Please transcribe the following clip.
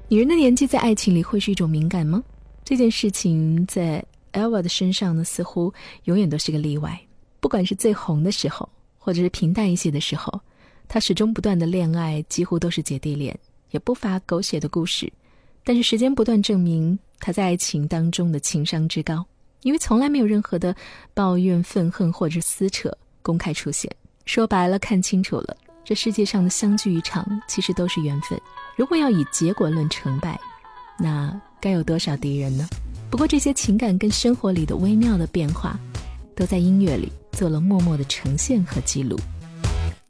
女人的年纪在爱情里会是一种敏感吗？这件事情在 Elva 的身上呢，似乎永远都是个例外。不管是最红的时候，或者是平淡一些的时候，她始终不断的恋爱，几乎都是姐弟恋，也不乏狗血的故事。但是时间不断证明她在爱情当中的情商之高，因为从来没有任何的抱怨、愤恨或者撕扯公开出现。说白了，看清楚了，这世界上的相聚一场其实都是缘分。如果要以结果论成败，那该有多少敌人呢？不过这些情感跟生活里的微妙的变化，都在音乐里做了默默的呈现和记录。